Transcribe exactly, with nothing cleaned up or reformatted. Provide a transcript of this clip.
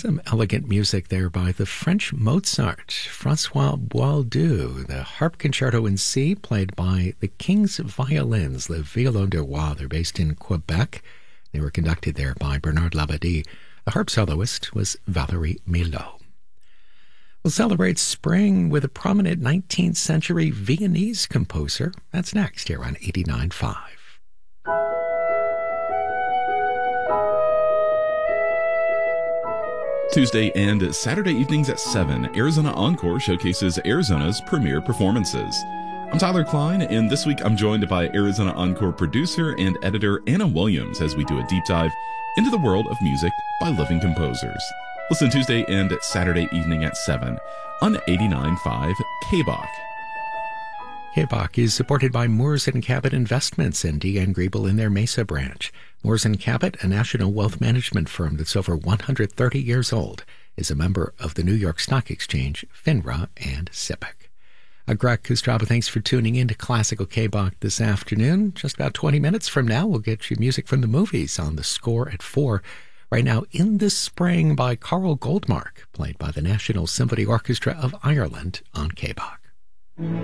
Some elegant music there by the French Mozart, Francois Boieldieu, the Harp Concerto in C, played by the King's Violins, Le Violon de Roi. They're based in Quebec. They were conducted there by Bernard Labadie. The harp soloist was Valérie Milhaud. We'll celebrate spring with a prominent nineteenth century Viennese composer. That's next here on eighty-nine point five. Tuesday and Saturday evenings at seven, Arizona Encore showcases Arizona's premier performances. I'm Tyler Klein, and this week I'm joined by Arizona Encore producer and editor Anna Williams as we do a deep dive into the world of music by living composers. Listen Tuesday and Saturday evening at seven on eighty-nine point five K B O C. K B O C is supported by Moores and Cabot Investments and D N Griebel in their Mesa branch. Moores and Cabot, a national wealth management firm that's over one hundred thirty years old, is a member of the New York Stock Exchange, FINRA, and SIPC. Uh, Greg Kustraba, thanks for tuning in to Classical K B O C this afternoon. Just about twenty minutes from now, we'll get you music from the movies on The Score at four. Right now, In the Spring by Carl Goldmark, played by the National Symphony Orchestra of Ireland on K B O C.